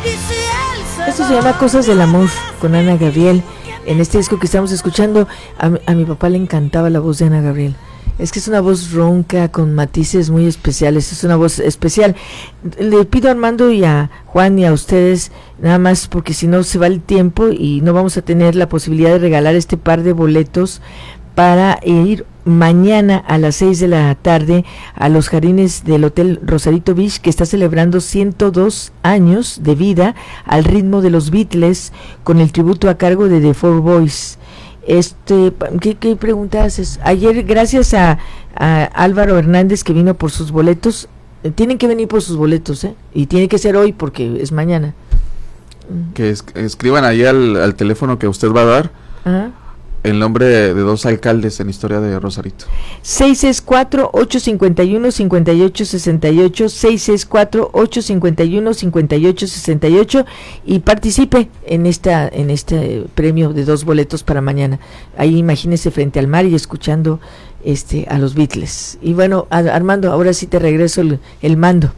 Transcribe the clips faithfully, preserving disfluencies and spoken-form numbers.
Esto se llama Cosas del Amor con Ana Gabriel. En este disco que estamos escuchando, a, a mi papá le encantaba la voz de Ana Gabriel. Es que es una voz ronca con matices muy especiales, es una voz especial. Le pido a Armando y a Juan y a ustedes, nada más porque si no se va el tiempo y no vamos a tener la posibilidad de regalar este par de boletos para ir mañana a las seis de la tarde a los jardines del Hotel Rosarito Beach, que está celebrando ciento dos años de vida al ritmo de los Beatles, con el tributo a cargo de The Four Boys. Este, ¿qué, qué pregunta haces? Ayer, gracias a, a Álvaro Hernández, que vino por sus boletos, eh, tienen que venir por sus boletos, ¿eh? Y tiene que ser hoy porque es mañana. Que es, escriban ahí al, al teléfono que usted va a dar. Ajá. El nombre de, de dos alcaldes en historia de Rosarito. seis seis cuatro, ocho cinco uno, cinco ocho seis ocho, seis seis cuatro, ocho cinco uno, cinco ocho seis ocho, y participe en esta en este premio de dos boletos para mañana. Ahí imagínese frente al mar y escuchando este a los Beatles. Y bueno, Armando, ahora sí te regreso el, el mando.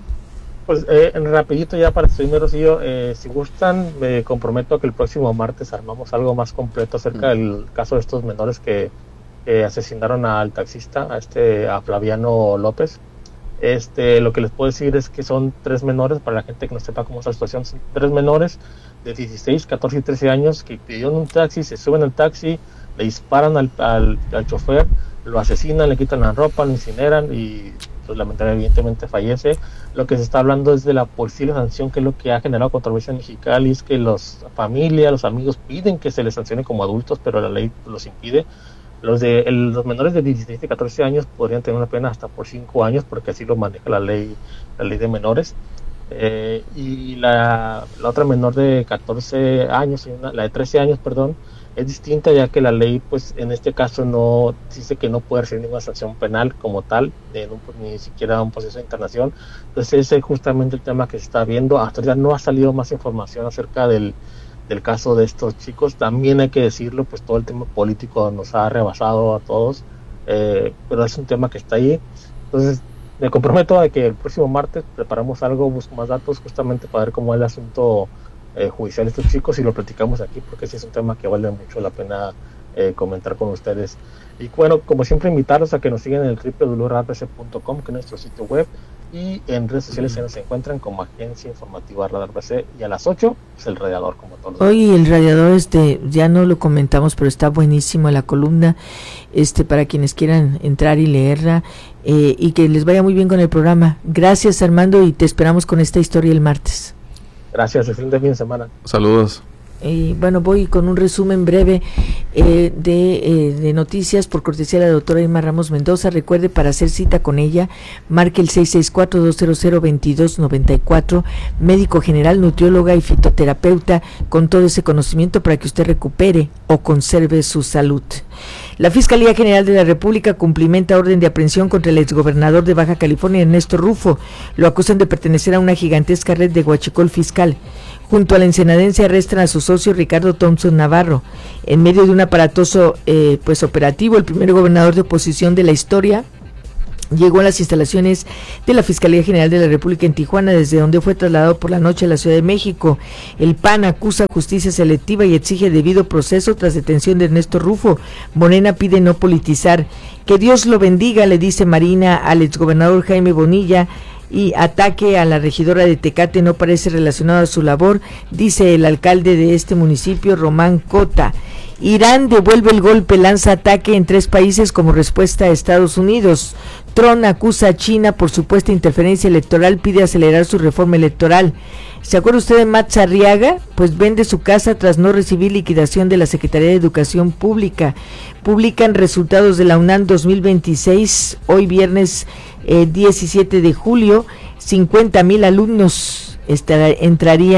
Pues eh, rapidito ya para estudiar, Rocío, eh, si gustan, me comprometo a que el próximo martes armamos algo más completo acerca del caso de estos menores que eh, asesinaron al taxista, a este a Flaviano López. Este, lo que les puedo decir es que son tres menores, para la gente que no sepa cómo es la situación, son tres menores de dieciséis, catorce y trece años que pidieron un taxi, se suben al taxi, le disparan al, al, al chofer, lo asesinan, le quitan la ropa, lo incineran y pues lamentablemente evidentemente fallece. Lo que se está hablando es de la posible sanción, que es lo que ha generado controversia en Mexicali, es que los familia, los amigos piden que se les sancione como adultos, pero la ley los impide. Los de el, los menores de dieciséis y catorce años podrían tener una pena hasta por cinco años, porque así lo maneja la ley la ley de menores. Eh, y la, la otra menor de catorce años, la de trece años, perdón, es distinta, ya que la ley, pues en este caso no dice que no puede recibir ninguna sanción penal como tal, de, no, pues, ni siquiera un proceso de internación. Entonces ese es justamente el tema que se está viendo. Hasta ya no ha salido más información acerca del, del caso de estos chicos. También hay que decirlo, pues todo el tema político nos ha rebasado a todos, eh, pero es un tema que está ahí. Entonces me comprometo a que el próximo martes preparamos algo, busco más datos justamente para ver cómo es el asunto Eh, judicial de estos chicos y lo platicamos aquí, porque sí es un tema que vale mucho la pena eh, comentar con ustedes. Y bueno, como siempre, invitarlos a que nos sigan en el doble u doble u doble u punto radar p c punto com, que es nuestro sitio web, y en redes sociales se nos encuentran como Agencia Informativa Radar P C, y a las ocho es el radiador, como todos los días. Hoy el radiador, este, ya no lo comentamos, pero está buenísimo la columna, este, para quienes quieran entrar y leerla, eh, y que les vaya muy bien con el programa. Gracias, Armando, y te esperamos con esta historia el martes. Gracias, el fin de fin de semana. Saludos. Y bueno, voy con un resumen breve eh, de, eh, de noticias por cortesía de la doctora Irma Ramos Mendoza. Recuerde, para hacer cita con ella, marque el seis seis cuatro, dos cero cero, dos dos nueve cuatro, médico general, nutrióloga y fitoterapeuta, con todo ese conocimiento para que usted recupere o conserve su salud. La Fiscalía General de la República cumplimenta orden de aprehensión contra el exgobernador de Baja California, Ernesto Rufo. Lo acusan de pertenecer a una gigantesca red de huachicol fiscal. Junto a la ensenadense arrestan a su socio Ricardo Thompson Navarro. En medio de un aparatoso eh, pues operativo, el primer gobernador de oposición de la historia llegó a las instalaciones de la Fiscalía General de la República en Tijuana, desde donde fue trasladado por la noche a la Ciudad de México. El P A N acusa justicia selectiva y exige debido proceso tras detención de Ernesto Rufo. Morena pide no politizar. Que Dios lo bendiga, le dice Marina al exgobernador Jaime Bonilla, y ataque a la regidora de Tecate no parece relacionado a su labor, dice el alcalde de este municipio, Román Cota. Irán devuelve el golpe, lanza ataque en tres países como respuesta a Estados Unidos. Trump acusa a China por supuesta interferencia electoral, pide acelerar su reforma electoral. ¿Se acuerda usted de Matt Sarriaga? Pues vende su casa tras no recibir liquidación de la Secretaría de Educación Pública. Publican resultados de la UNAM dos mil veintiséis, hoy viernes eh, diecisiete de julio, cincuenta mil alumnos estar, entrarían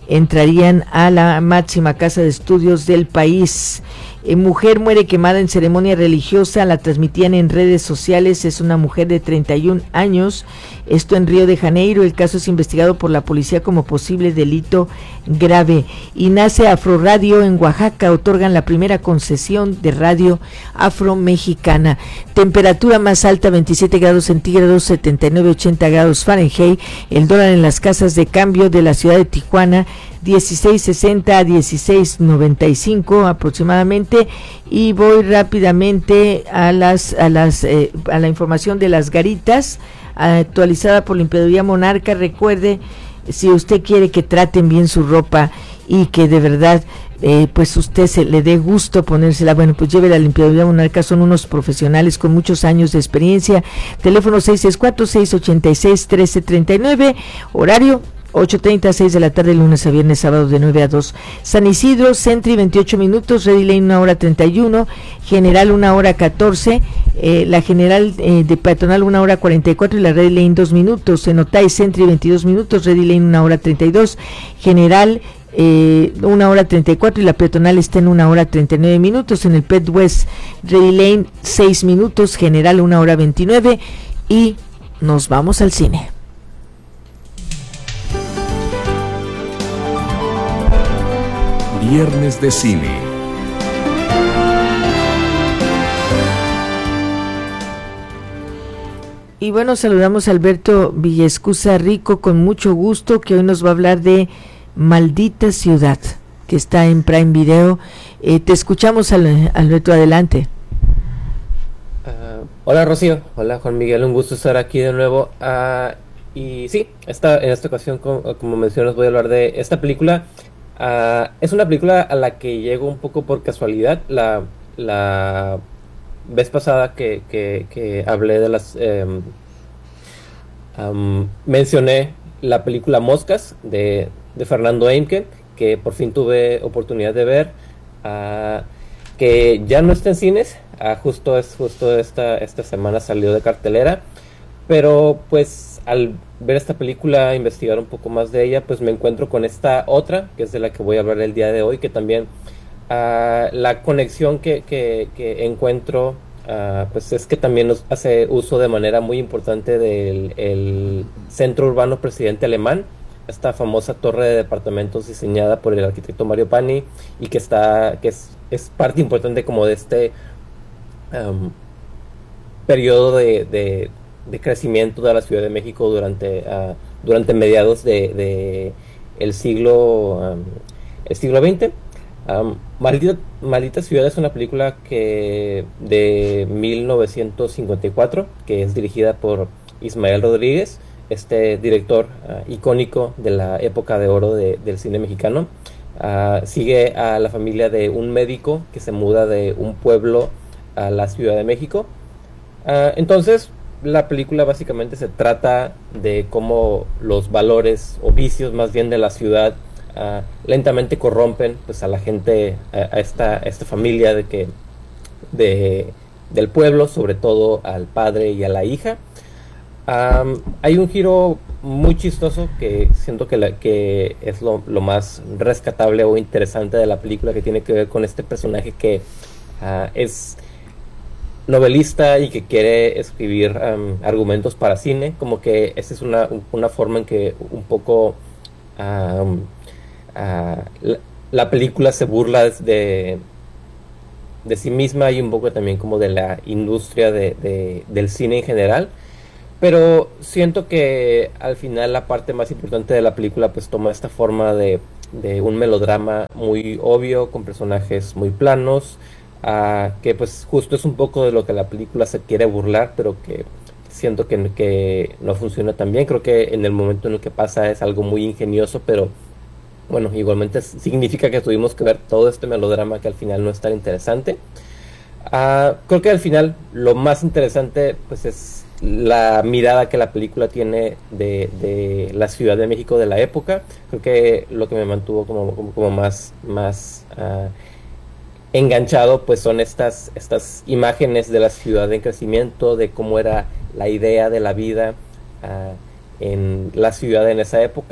entrarían a la máxima casa de estudios del país. Eh, mujer muere quemada en ceremonia religiosa, la transmitían en redes sociales, es una mujer de treinta y un años, esto en Río de Janeiro, el caso es investigado por la policía como posible delito grave. Y nace Afro Radio en Oaxaca, otorgan la primera concesión de radio afro-mexicana. Temperatura más alta, veintisiete grados centígrados, setenta y nueve a ochenta grados Fahrenheit, el dólar en las casas de cambio de la ciudad de Tijuana, dieciséis sesenta a dieciséis noventa y cinco aproximadamente. Y voy rápidamente a las a las eh, a la información de las garitas actualizada por la Limpiaduría Monarca. Recuerde, si usted quiere que traten bien su ropa y que de verdad eh, pues usted se le dé gusto ponérsela, bueno, pues lleve la Limpiaduría Monarca, son unos profesionales con muchos años de experiencia. Teléfono seis seis cuatro, seis ocho seis, uno tres tres nueve, horario ocho treinta a seis de la tarde, lunes a viernes, sábado de nueve a dos. San Isidro, Sentry veintiocho minutos, Ready Lane una hora treinta y uno, General una hora catorce, eh, la General eh, de Peatonal una hora cuarenta y cuatro y la Ready Lane dos minutos. En Otay, Sentry veintidós minutos, Ready Lane una hora treinta y dos, General eh, una hora treinta y cuatro y la Peatonal está en una hora treinta y nueve minutos. En el Pet West, Ready Lane seis minutos, General una hora veintinueve. Y nos vamos al cine. Viernes de cine. Y bueno, saludamos a Alberto Villescusa Rico con mucho gusto, que hoy nos va a hablar de Maldita Ciudad, que está en Prime Video. Eh, te escuchamos, Alberto, adelante. Uh, hola Rocío, hola Juan Miguel, un gusto estar aquí de nuevo. Uh, y sí, esta, en esta ocasión, como, como mencionas, voy a hablar de esta película. Uh, es una película a la que llego un poco por casualidad. La, la vez pasada que, que, que hablé de las... Eh, um, mencioné la película Moscas de, de Fernando Eimke, que por fin tuve oportunidad de ver, uh, que ya no está en cines, uh, justo, es, justo esta, esta semana salió de cartelera, pero pues al ver esta película, investigar un poco más de ella, pues me encuentro con esta otra, que es de la que voy a hablar el día de hoy, que también uh, la conexión que, que, que encuentro, uh, pues es que también nos hace uso de manera muy importante del el Centro Urbano Presidente Alemán, esta famosa torre de departamentos diseñada por el arquitecto Mario Pani, y que está que es, es parte importante como de este um, periodo de, de de crecimiento de la Ciudad de México durante uh, durante mediados de, de el siglo um, el siglo veinte. Um, Maldita, Maldita Ciudad es una película que de mil novecientos cincuenta y cuatro, que es dirigida por Ismael Rodríguez, este director uh, icónico de la época de oro de, del cine mexicano. Uh, sigue a la familia de un médico que se muda de un pueblo a la Ciudad de México. Uh, entonces la película básicamente se trata de cómo los valores o vicios más bien de la ciudad uh, lentamente corrompen pues a la gente, a, a esta a esta familia de que de del pueblo, sobre todo al padre y a la hija. Um, hay un giro muy chistoso que siento que, la, que es lo, lo más rescatable o interesante de la película, que tiene que ver con este personaje que uh, es novelista y que quiere escribir um, argumentos para cine. Como que esa es una, una forma en que un poco um, uh, la, la película se burla de, de sí misma y un poco también como de la industria de, de, del cine en general. Pero siento que al final la parte más importante de la película pues toma esta forma de, de un melodrama muy obvio, con personajes muy planos, Uh, que pues justo es un poco de lo que la película se quiere burlar, pero que siento que, que no funciona tan bien. Creo que en el momento en el que pasa es algo muy ingenioso, pero bueno, igualmente significa que tuvimos que ver todo este melodrama que al final no es tan interesante. Uh, creo que al final lo más interesante pues es la mirada que la película tiene de, de la Ciudad de México de la época. Creo que lo que me mantuvo como, como, como más... más uh, enganchado pues son estas estas imágenes de la ciudad en crecimiento, de cómo era la idea de la vida uh, en la ciudad en esa época,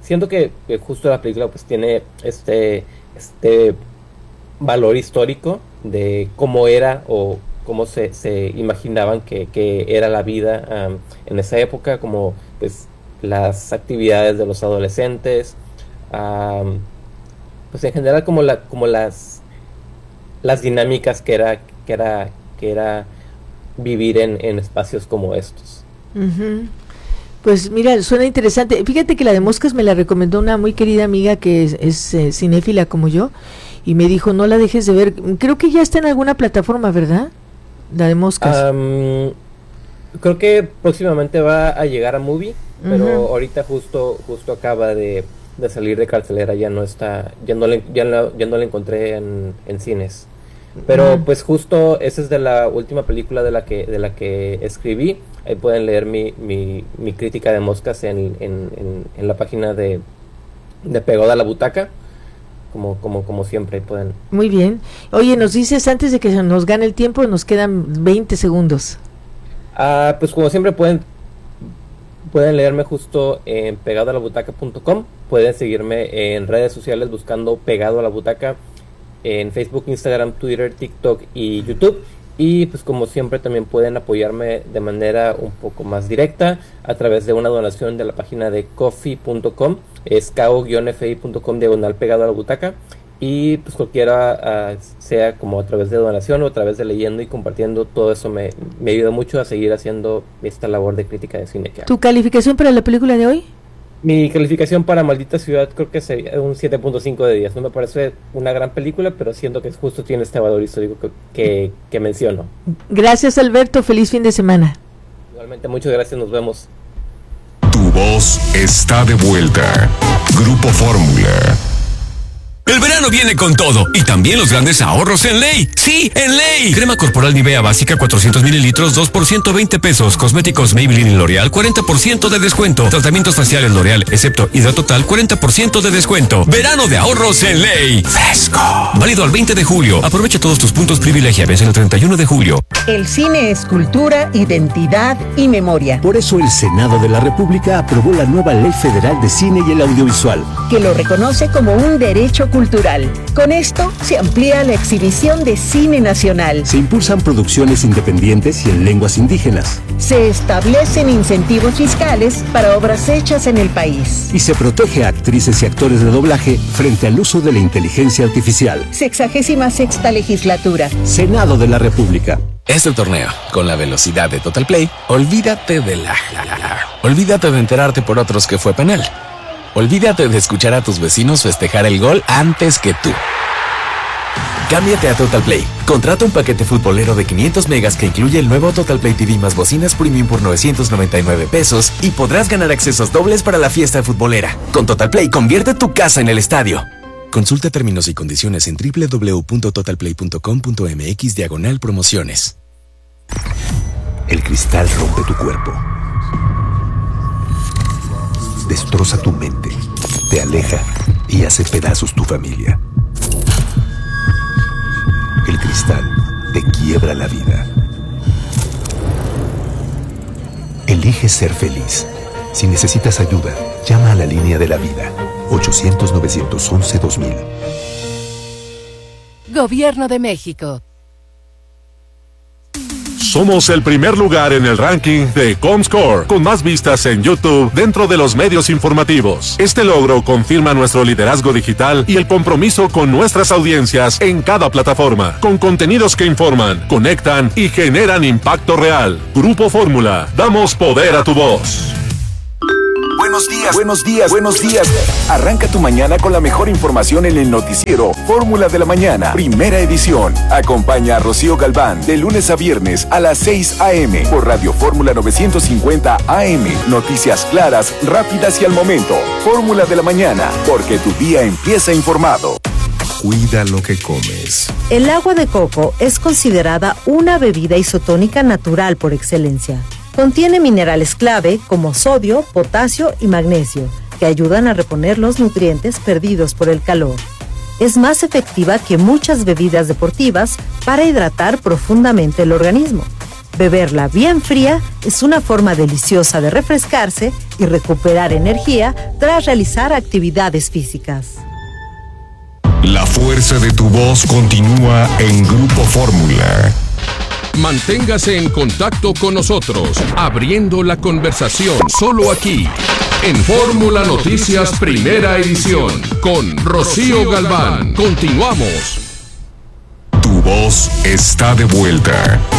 siento que, que justo la película pues tiene este, este valor histórico de cómo era o cómo se, se imaginaban que, que era la vida um, en esa época, como pues las actividades de los adolescentes, um, pues en general como la como las las dinámicas que era que era que era vivir en, en espacios como estos. Uh-huh. Pues mira, suena interesante. Fíjate que la de Moscas me la recomendó una muy querida amiga que es, es eh, cinéfila como yo, y me dijo, no la dejes de ver. Creo que ya está en alguna plataforma, ¿verdad? La de Moscas. Um, creo que próximamente va a llegar a Movie, pero uh-huh. ahorita justo justo acaba de, de salir de cartelera, ya no está, ya no le, ya la, ya no la encontré en, en cines. Pero uh-huh. pues justo esa es de la última película de la que de la que escribí. Ahí pueden leer mi, mi, mi crítica de Moscas en, en, en, en la página de, de Pegada a la Butaca. Como, como, como siempre pueden. Muy bien. Oye, nos dices antes de que se nos gane el tiempo, nos quedan veinte segundos. Ah, pues como siempre pueden pueden leerme justo en pegado a la butaca punto com. Pueden seguirme en redes sociales buscando Pegado a la Butaca en Facebook, Instagram, Twitter, TikTok y YouTube. Y pues como siempre también pueden apoyarme de manera un poco más directa a través de una donación de la página de coffee punto com, es kao-fi punto com diagonal Pegado a la Butaca. Y pues cualquiera, uh, sea como a través de donación o a través de leyendo y compartiendo, todo eso me, me ayuda mucho a seguir haciendo esta labor de crítica de cine que hago. ¿Tu calificación para la película de hoy? Mi calificación para Maldita Ciudad creo que sería un siete punto cinco de diez. No me parece una gran película, pero siento que justo tiene este valor histórico que, que, que menciono. Gracias, Alberto, feliz fin de semana. Igualmente, muchas gracias, nos vemos. Tu voz está de vuelta. Grupo Fórmula. El verano viene con todo y también los grandes ahorros en Ley. ¡Sí, en Ley! Crema corporal Nivea básica cuatrocientos mililitros, dos por ciento veinte pesos. Cosméticos Maybelline y L'Oreal, cuarenta por ciento de descuento. Tratamientos faciales L'Oreal, excepto Hidratotal, cuarenta por ciento de descuento. Verano de ahorros en Ley. Fresco. Válido al veinte de julio. Aprovecha todos tus puntos privilegia. Vence el treinta y uno de julio. El cine es cultura, identidad y memoria. Por eso el Senado de la República aprobó la nueva Ley Federal de Cine y el Audiovisual, que lo reconoce como un derecho cultural. Con esto se amplía la exhibición de cine nacional. Se impulsan producciones independientes y en lenguas indígenas. Se establecen incentivos fiscales para obras hechas en el país. Y se protege a actrices y actores de doblaje frente al uso de la inteligencia artificial. Sexagésima sexta legislatura. Senado de la República. Este torneo, con la velocidad de Total Play, olvídate de la... Olvídate de enterarte por otros que fue penal. Olvídate de escuchar a tus vecinos festejar el gol antes que tú. Cámbiate a Total Play. Contrata un paquete futbolero de quinientos megas que incluye el nuevo Total Play T V más bocinas premium por novecientos noventa y nueve pesos y podrás ganar accesos dobles para la fiesta futbolera. Con Total Play, convierte tu casa en el estadio. Consulta términos y condiciones en doble u doble u doble u punto total play punto com punto m x diagonal promociones. El cristal rompe tu cuerpo. Destroza tu mente, te aleja y hace pedazos tu familia. El cristal te quiebra la vida. Elige ser feliz. Si necesitas ayuda, llama a la línea de la vida. ochocientos, novecientos once, dos mil. Gobierno de México. Somos el primer lugar en el ranking de Comscore, con más vistas en YouTube dentro de los medios informativos. Este logro confirma nuestro liderazgo digital y el compromiso con nuestras audiencias en cada plataforma, con contenidos que informan, conectan y generan impacto real. Grupo Fórmula, damos poder a tu voz. Buenos días, buenos días, buenos días. Arranca tu mañana con la mejor información en el noticiero Fórmula de la Mañana, primera edición. Acompaña a Rocío Galván de lunes a viernes a las seis a eme por Radio Fórmula novecientos cincuenta A M. Noticias claras, rápidas y al momento. Fórmula de la Mañana, porque tu día empieza informado. Cuida lo que comes. El agua de coco es considerada una bebida isotónica natural por excelencia. Contiene minerales clave como sodio, potasio y magnesio, que ayudan a reponer los nutrientes perdidos por el calor. Es más efectiva que muchas bebidas deportivas para hidratar profundamente el organismo. Beberla bien fría es una forma deliciosa de refrescarse y recuperar energía tras realizar actividades físicas. La fuerza de tu voz continúa en Grupo Fórmula. Manténgase en contacto con nosotros, abriendo la conversación solo aquí, en Fórmula Noticias Primera Edición, con Rocío Galván. Continuamos. Tu voz está de vuelta.